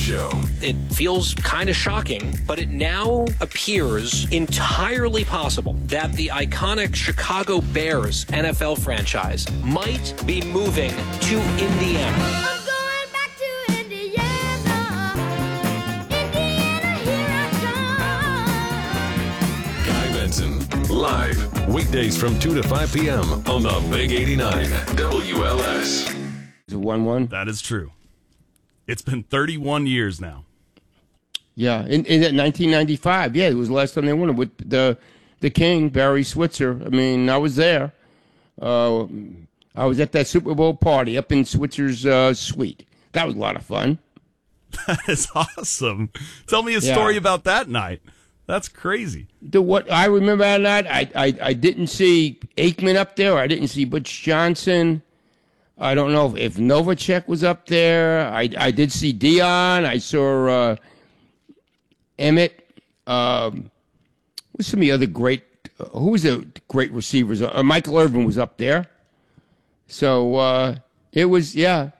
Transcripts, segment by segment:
Show. It feels kind of shocking, but it now appears entirely possible that the iconic Chicago Bears NFL franchise might be moving to Indiana. I'm going back to Indiana. Indiana, here I come. Guy Benson, live, weekdays from 2 to 5 p.m. on the Big 89 WLS. Is it 1-1? That is true. It's been 31 years now. Yeah, in 1995. Yeah, it was the last time they won it with the King, Barry Switzer. I mean, I was there. I was at that Super Bowl party up in Switzer's suite. That was a lot of fun. That is awesome. Tell me a story about that night. That's crazy. What I remember that night, I didn't see Aikman up there. I didn't see Butch Johnson. I don't know if Novacek was up there. I did see Dion. I saw Emmett. What's some of the other great? Who was the great receivers? Michael Irvin was up there. So it was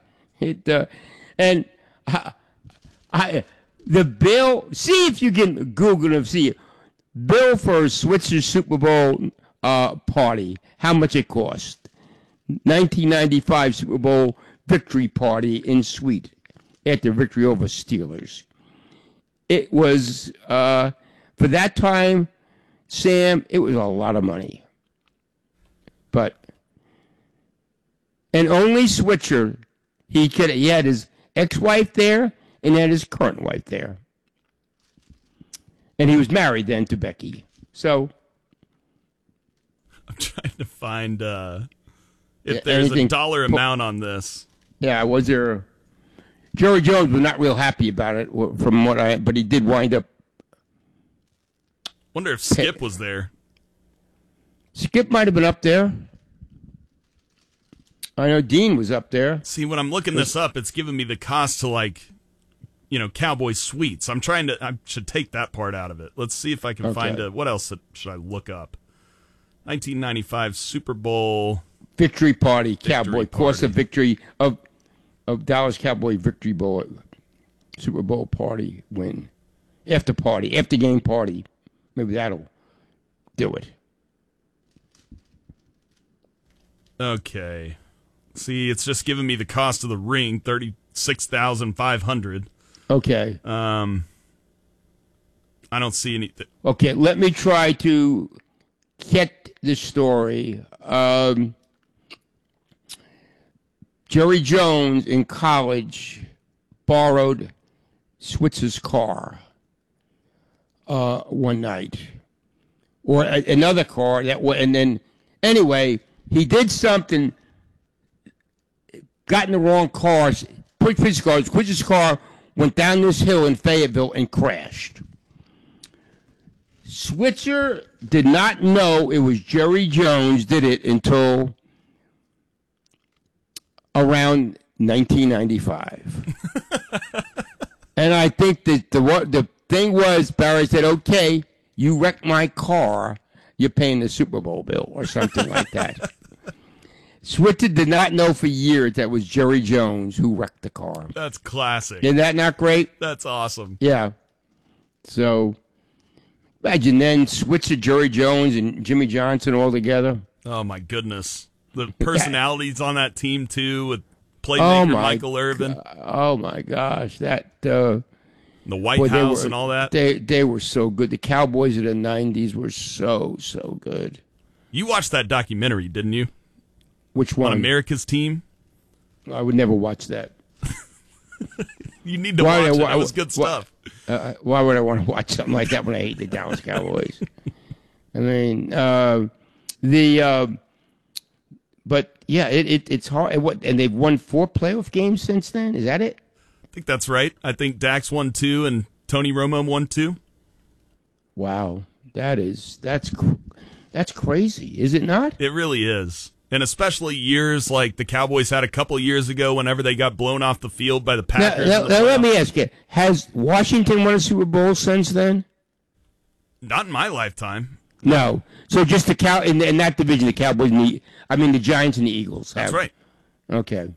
and the bill. See if you can Google and see bill for a Switzer Super Bowl party. How much it cost? 1995 Super Bowl victory party in suite after victory over Steelers. It was, for that time, Sam, it was a lot of money. And only Switzer, he had his ex-wife there and he had his current wife there. And he was married then to Becky. So. I'm trying to find... if there's a dollar amount on this. Yeah, was there? Jerry Jones was not real happy about it but he did wind up. Wonder if Skip was there. Skip might have been up there. I know Dean was up there. See, when I'm looking this up, it's giving me the cost to Cowboy Suites. I should take that part out of it. Let's see if I can find what else should I look up? 1995 Super Bowl. Victory party, Cowboy, course of victory of Dallas Cowboy victory bowl, Super Bowl party win, after game party, maybe that'll do it. Okay, see, it's just giving me the cost of the ring, $36,500. Okay. I don't see anything. Okay, let me try to get the story. Jerry Jones in college borrowed Switzer's car one night, or another car and then anyway he did something, got in the wrong car, Switzer's car went down this hill in Fayetteville and crashed. Switzer did not know it was Jerry Jones did it until around 1995. And I think that the thing was, Barry said, okay, you wrecked my car, you're paying the Super Bowl bill or something like that. Switzer did not know for years that was Jerry Jones who wrecked the car. That's classic. Isn't that not great? That's awesome. Yeah. So, imagine then Switzer, Jerry Jones, and Jimmy Johnson all together. Oh, my goodness. The personalities on that team, too, with playmaker Michael Irvin. Oh, my gosh. That the White House and all that. They were so good. The Cowboys of the 90s were so good. You watched that documentary, didn't you? Which one? On America's Team? I would never watch that. You need to watch it. It was good stuff. Why would I want to watch something like that when I hate the Dallas Cowboys? I mean, but yeah, it's hard. And they've won 4 playoff games since then. Is that it? I think that's right. I think Dax won 2 and Tony Romo won 2. Wow, that's crazy. Is it not? It really is. And especially years like the Cowboys had a couple years ago whenever they got blown off the field by the Packers. Now let me ask you, has Washington won a Super Bowl since then? Not in my lifetime. No. So just in that division, the Cowboys and the Giants and the Eagles have. That's right. Okay.